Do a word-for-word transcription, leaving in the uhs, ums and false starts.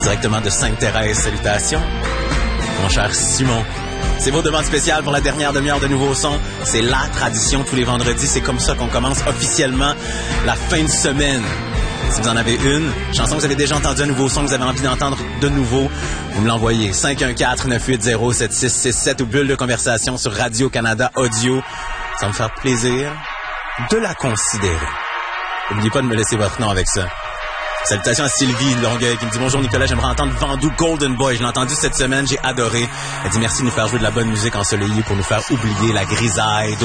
Directement de Sainte-Thérèse, salutations. Mon cher Simon. C'est vos demandes spéciales pour la dernière demi-heure de Nouveau Son. C'est la tradition tous les vendredis. C'est comme ça qu'on commence officiellement la fin de semaine. Si vous en avez une chanson que vous avez déjà entendue, un nouveau son que vous avez envie d'entendre de nouveau, vous me l'envoyez. cinq un quatre neuf huit zéro sept six six sept ou bulle de conversation sur Radio-Canada Audio. Ça va me faire plaisir de la considérer. N'oubliez pas de me laisser votre nom avec ça. Salutations à Sylvie Longueuil qui me dit « Bonjour Nicolas, j'aimerais entendre Vandou Golden Boy. Je l'ai entendu cette semaine, j'ai adoré. » Elle dit « Merci de nous faire jouer de la bonne musique ensoleillée pour nous faire oublier la grisaille d'aujourd'hui. »